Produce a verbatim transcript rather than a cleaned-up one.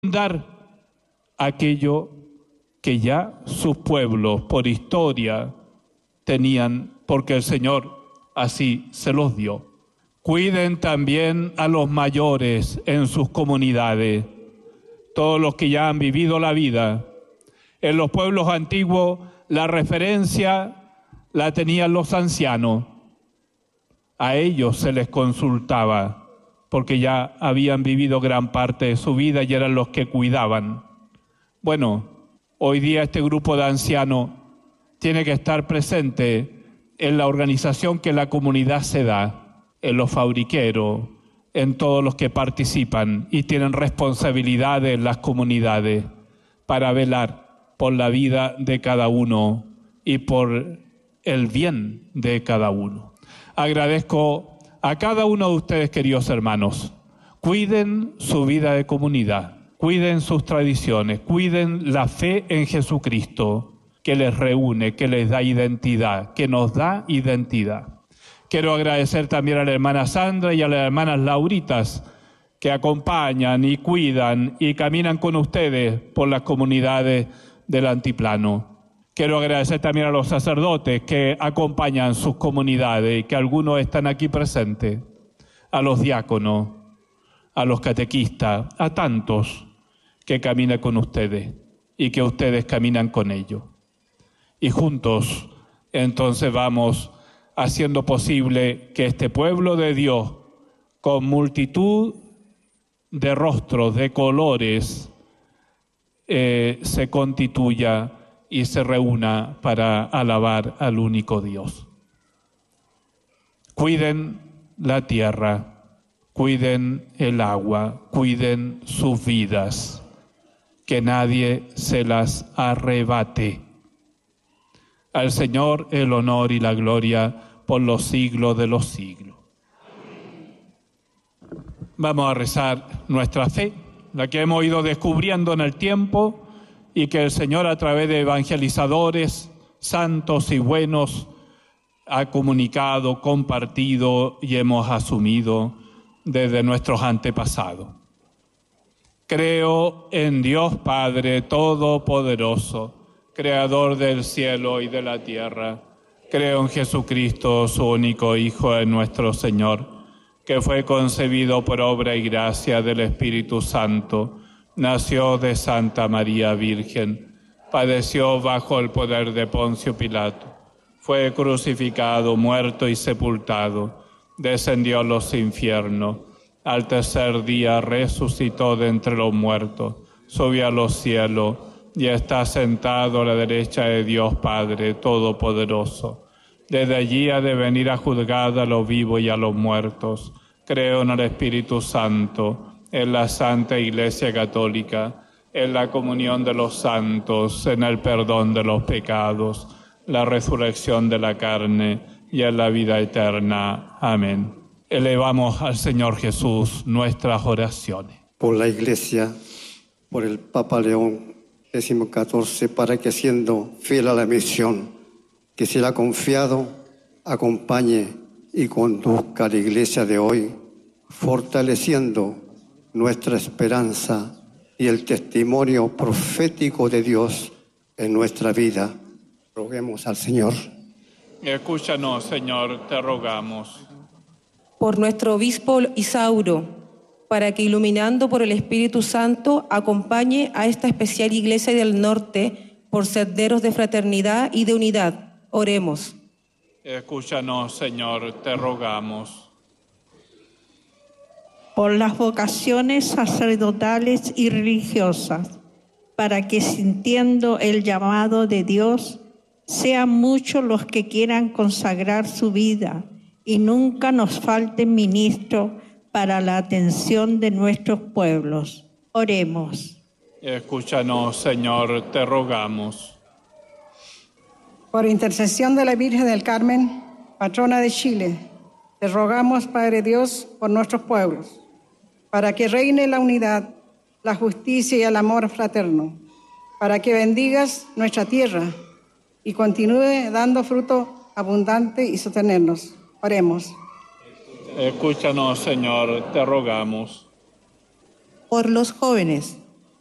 dar aquello que ya sus pueblos por historia tenían, porque el Señor así se los dio. Cuiden también a los mayores en sus comunidades, todos los que ya han vivido la vida. En los pueblos antiguos la referencia la tenían los ancianos. A ellos se les consultaba, porque ya habían vivido gran parte de su vida y eran los que cuidaban. Bueno, hoy día este grupo de ancianos tiene que estar presente en la organización que la comunidad se da, en los fabriqueros, en todos los que participan y tienen responsabilidades en las comunidades para velar por la vida de cada uno y por el bien de cada uno. Agradezco a cada uno de ustedes, queridos hermanos. Cuiden su vida de comunidad, cuiden sus tradiciones, cuiden la fe en Jesucristo, que les reúne, que les da identidad, que nos da identidad. Quiero agradecer también a la hermana Sandra y a las hermanas Lauritas, que acompañan y cuidan y caminan con ustedes por las comunidades del Altiplano. Quiero agradecer también a los sacerdotes que acompañan sus comunidades y que algunos están aquí presentes, a los diáconos, a los catequistas, a tantos que caminan con ustedes y que ustedes caminan con ellos. Y juntos, entonces, vamos haciendo posible que este pueblo de Dios, con multitud de rostros, de colores, eh, se constituya y se reúna para alabar al único Dios. Cuiden la tierra, cuiden el agua, cuiden sus vidas, que nadie se las arrebate. Al Señor el honor y la gloria por los siglos de los siglos. Vamos a rezar nuestra fe, la que hemos ido descubriendo en el tiempo y que el Señor, a través de evangelizadores santos y buenos, ha comunicado, compartido y hemos asumido desde nuestros antepasados. Creo en Dios Padre Todopoderoso, Creador del cielo y de la tierra. Creo en Jesucristo, su único Hijo, en nuestro Señor, que fue concebido por obra y gracia del Espíritu Santo, nació de Santa María Virgen, padeció bajo el poder de Poncio Pilato, fue crucificado, muerto y sepultado, descendió a los infiernos, al tercer día resucitó de entre los muertos, subió a los cielos y está sentado a la derecha de Dios Padre Todopoderoso. Desde allí ha de venir a juzgar a los vivos y a los muertos. Creo en el Espíritu Santo, en la Santa Iglesia Católica, en la comunión de los santos, en el perdón de los pecados, la resurrección de la carne y en la vida eterna. Amén. Elevamos al Señor Jesús nuestras oraciones. Por la Iglesia, por el Papa León catorce, para que, siendo fiel a la misión que se le ha confiado, acompañe y conduzca a la Iglesia de hoy, fortaleciendo nuestra esperanza y el testimonio profético de Dios en nuestra vida. Roguemos al Señor. Escúchanos, Señor, te rogamos. Por nuestro obispo Isauro, para que, iluminando por el Espíritu Santo, acompañe a esta especial Iglesia del Norte por senderos de fraternidad y de unidad. Oremos. Escúchanos, Señor, te rogamos. Por las vocaciones sacerdotales y religiosas, para que, sintiendo el llamado de Dios, sean muchos los que quieran consagrar su vida y nunca nos falten ministros para la atención de nuestros pueblos. Oremos. Escúchanos, Señor, te rogamos. Por intercesión de la Virgen del Carmen, patrona de Chile, te rogamos, Padre Dios, por nuestros pueblos, para que reine la unidad, la justicia y el amor fraterno, para que bendigas nuestra tierra y continúe dando fruto abundante y sostenernos. Oremos. Escúchanos, Señor, te rogamos. Por los jóvenes,